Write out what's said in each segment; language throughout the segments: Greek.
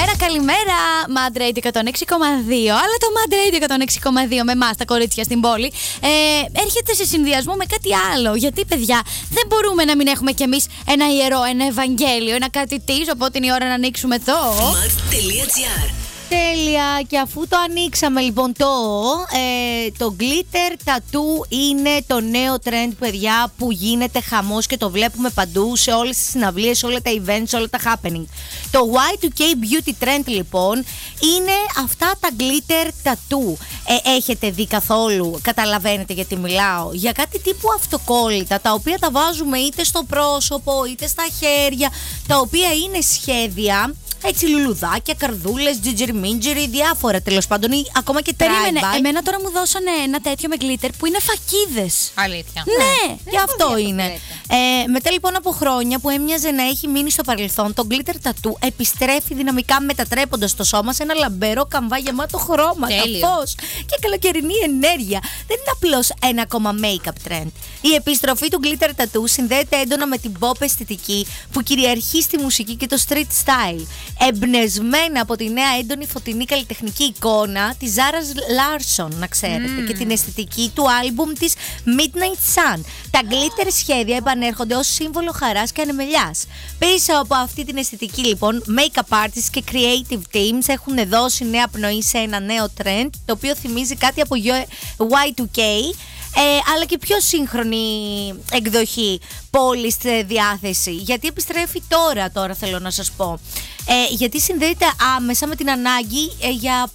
Καλημέρα, Mad Radio 106,2. Αλλά το Mad Radio 106,2 με εμάς τα κορίτσια στην πόλη έρχεται σε συνδυασμό με κάτι άλλο. Γιατί, παιδιά, δεν μπορούμε να μην έχουμε κι εμείς ένα ιερό, ένα Ευαγγέλιο, ένα κάτι της. Οπότε είναι η ώρα να ανοίξουμε το Mad.gr. Τέλεια, και αφού το ανοίξαμε λοιπόν το glitter tattoo είναι το νέο trend, παιδιά, που γίνεται χαμός και το βλέπουμε παντού σε όλες τις συναυλίες, όλα τα events, όλα τα happening. Το Y2K beauty trend λοιπόν είναι αυτά τα glitter tattoo. Έχετε δει καθόλου, καταλαβαίνετε γιατί μιλάω, για κάτι τύπου αυτοκόλλητα, τα οποία τα βάζουμε είτε στο πρόσωπο είτε στα χέρια, τα οποία είναι σχέδια, έτσι, λουλουδάκια, καρδούλες, τζιτζιριμίντζιρι, διάφορα τέλος πάντων, ή ακόμα και Περίμενε, tribal. εμένα τώρα μου δώσανε ένα τέτοιο με glitter που είναι φακίδες. Αλήθεια. Ναι, και αυτό είναι. Μετά λοιπόν από χρόνια που έμοιαζε να έχει μείνει στο παρελθόν, το glitter tattoo επιστρέφει δυναμικά, μετατρέποντας το σώμα σε ένα λαμπερό καμβά γεμάτο χρώματα, φως και καλοκαιρινή ενέργεια. Δεν είναι απλώς ένα ακόμα make-up trend. Η επιστροφή του glitter tattoo συνδέεται έντονα με την pop αισθητική που κυριαρχεί στη μουσική και το street style. Εμπνευσμένα από τη νέα έντονη φωτεινή καλλιτεχνική εικόνα της Zara Larsson, να ξέρετε, και την αισθητική του άλμπουμ της Midnight Sun. Τα glitter σχέδια επανέρχονται ως σύμβολο χαράς και ανεμελιάς. Πίσω από αυτή την αισθητική λοιπόν, make-up artists και creative teams έχουν δώσει νέα πνοή σε ένα νέο trend, το οποίο θυμίζει κάτι από Y2K, αλλά και πιο σύγχρονη εκδοχή πόλη στη διάθεση. Γιατί επιστρέφει τώρα θέλω να σας πω. Γιατί συνδέεται άμεσα με την ανάγκη για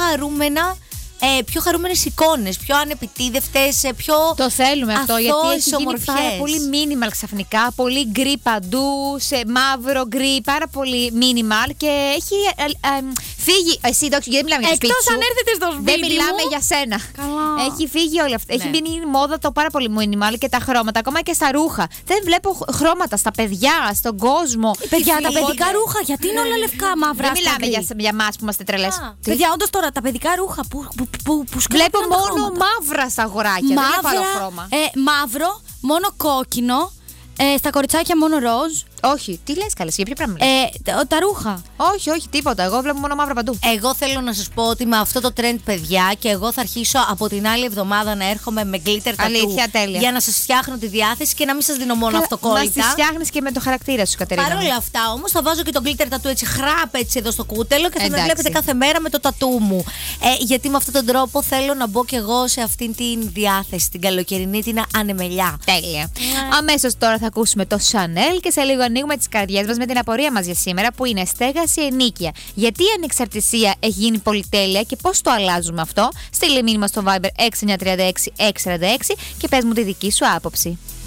πιο χαρούμενες εικόνες, πιο ανεπιτίδευτες, πιο το θέλουμε αυτό, γιατί έχει γίνει ομορφιές. πάρα πολύ minimal ξαφνικά, πολύ γκρι παντού, σε μαύρο γκρι, πάρα πολύ minimal και έχει φύγει. Εσύ, γιατί μιλάμε για το σπίτι σου. Εκτός αν έρθετε στο σπίτι δεν μιλάμε μου. για σένα. Καλά. Έχει φύγει όλο αυτό. Ναι. Έχει γίνει μόδα το πάρα πολύ minimal και τα χρώματα, ακόμα και στα ρούχα. Δεν βλέπω χρώματα στα παιδιά, στον κόσμο. Παιδιά, τα παιδικά ρούχα, γιατί είναι όλα λευκά, μαύρα. Δεν μιλάμε για εμάς που είμαστε τρελές. Παιδιά, όντως τώρα τα παιδικά ρούχα που Βλέπω σκέφτονται τα μόνο χρώματα. μαύρα στα αγοράκια. Δεν βλέπω άλλο χρώμα. Μαύρο, μόνο κόκκινο, στα κοριτσάκια μόνο ροζ. Όχι, τι λες καλές, για ποιο πράγμα λες? Τα ρούχα. Όχι, τίποτα. Εγώ βλέπω μόνο μαύρα παντού. Εγώ θέλω να σας πω ότι με αυτό το trend, παιδιά, και εγώ θα αρχίσω από την άλλη εβδομάδα να έρχομαι με glitter tattoo. Αλήθεια, τέλεια. Για να σας φτιάχνω τη διάθεση και να μην σας δίνω μόνο αυτοκόλλητα. Μας τις φτιάχνεις και με το χαρακτήρα σου, Κατερίνα. Παρ' όλα αυτά όμως θα βάζω και το glitter tattoo έτσι χράπ έτσι εδώ στο κούτελο και θα με Εντάξει. βλέπετε κάθε μέρα με το tattoo μου. Γιατί με αυτόν τον τρόπο θέλω να μπω κι εγώ σε αυτήν την διάθεση, την καλοκαιρινή, την ανεμελιά. Τέλεια. Αμέσως τώρα θα ακούσουμε το Chanel και σε λίγο ανοίγουμε τις καρδιές μας με την απορία μας για σήμερα, που είναι στέγαση ενίκεια. Γιατί η ανεξαρτησία έχει γίνει πολυτέλεια και πώς το αλλάζουμε αυτό? Στείλε μήνυμα στο Viber 6936 646 και πες μου τη δική σου άποψη.